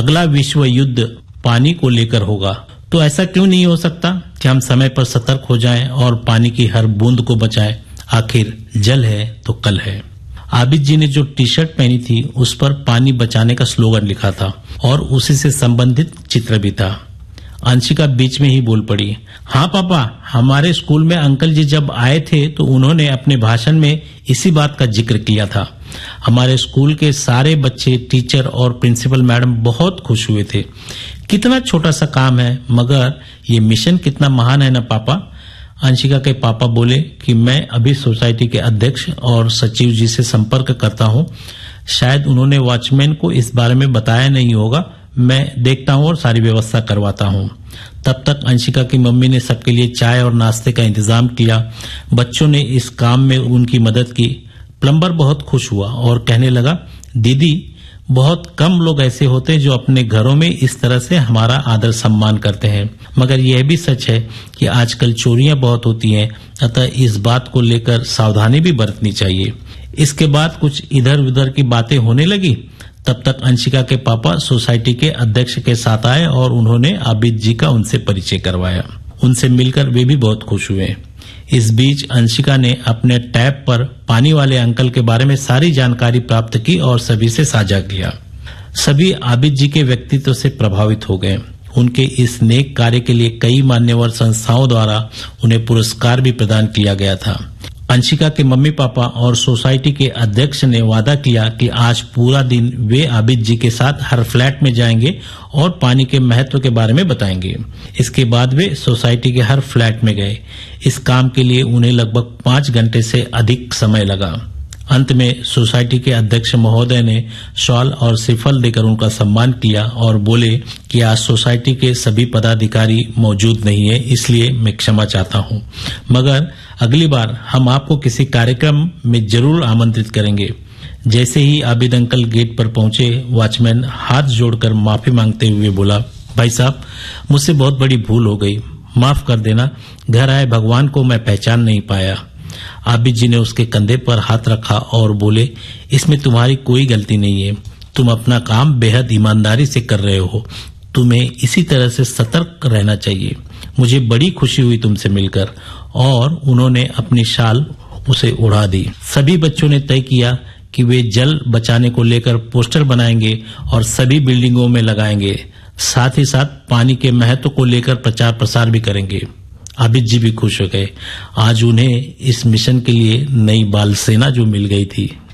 अगला विश्व युद्ध पानी को लेकर होगा, तो ऐसा क्यों नहीं हो सकता कि हम समय पर सतर्क हो जाएं और पानी की हर बूंद को बचाएं। आखिर जल है तो कल है। आबिद जी ने जो टी शर्ट पहनी थी उस पर पानी बचाने का स्लोगन लिखा था और उसी से संबंधित चित्र भी था। अंशिका बीच में ही बोल पड़ी, हाँ पापा, हमारे स्कूल में अंकल जी जब आए थे तो उन्होंने अपने भाषण में इसी बात का जिक्र किया था। हमारे स्कूल के सारे बच्चे, टीचर और प्रिंसिपल मैडम बहुत खुश हुए थे। कितना छोटा सा काम है, मगर ये मिशन कितना महान है ना पापा। अंशिका के पापा बोले कि मैं अभी सोसाइटी के अध्यक्ष और सचिव जी से संपर्क करता हूँ। शायद उन्होंने वॉचमैन को इस बारे में बताया नहीं होगा। मैं देखता हूँ और सारी व्यवस्था करवाता हूँ। तब तक अंशिका की मम्मी ने सबके लिए चाय और नाश्ते का इंतजाम किया। बच्चों ने इस काम में उनकी मदद की। प्लम्बर बहुत खुश हुआ और कहने लगा, दीदी, बहुत कम लोग ऐसे होते हैं जो अपने घरों में इस तरह से हमारा आदर सम्मान करते हैं। मगर यह भी सच है कि आजकल चोरियां बहुत होती हैं, अतः इस बात को लेकर सावधानी भी बरतनी चाहिए। इसके बाद कुछ इधर उधर की बातें होने लगी। तब तक अंशिका के पापा सोसाइटी के अध्यक्ष के साथ आए और उन्होंने आबिद जी का उनसे परिचय करवाया। उनसे मिलकर वे भी बहुत खुश हुए। इस बीच अंशिका ने अपने टैब पर पानी वाले अंकल के बारे में सारी जानकारी प्राप्त की और सभी से साझा किया। सभी आबिद जी के व्यक्तित्व से प्रभावित हो गए। उनके इस नेक कार्य के लिए कई मान्यवर संस्थाओं द्वारा उन्हें पुरस्कार भी प्रदान किया गया था। अंशिका के मम्मी पापा और सोसाइटी के अध्यक्ष ने वादा किया कि आज पूरा दिन वे आबिद जी के साथ हर फ्लैट में जाएंगे और पानी के महत्व के बारे में बताएंगे। इसके बाद वे सोसाइटी के हर फ्लैट में गए। इस काम के लिए उन्हें लगभग 5 घंटे से अधिक समय लगा। अंत में सोसाइटी के अध्यक्ष महोदय ने शॉल और श्रीफल देकर उनका सम्मान किया और बोले कि आज सोसाइटी के सभी पदाधिकारी मौजूद नहीं है, इसलिए मैं क्षमा चाहता हूं, मगर अगली बार हम आपको किसी कार्यक्रम में जरूर आमंत्रित करेंगे। जैसे ही आबिद अंकल गेट पर पहुंचे, वॉचमैन हाथ जोड़कर माफी मांगते हुए बोला, भाई साहब, मुझसे बहुत बड़ी भूल हो गई, माफ कर देना। घर आए भगवान को मैं पहचान नहीं पाया। आबिद जी ने उसके कंधे पर हाथ रखा और बोले, इसमें तुम्हारी कोई गलती नहीं है। तुम अपना काम बेहद ईमानदारी से कर रहे हो। तुम्हें इसी तरह से सतर्क रहना चाहिए। मुझे बड़ी खुशी हुई तुमसे मिलकर। और उन्होंने अपनी शाल उसे उड़ा दी। सभी बच्चों ने तय किया कि वे जल बचाने को लेकर पोस्टर बनाएंगे और सभी बिल्डिंगों में लगाएंगे। साथ ही साथ पानी के महत्व को लेकर प्रचार प्रसार भी करेंगे। आबिद जी भी खुश हो गए। आज उन्हें इस मिशन के लिए नई बाल सेना जो मिल गई थी।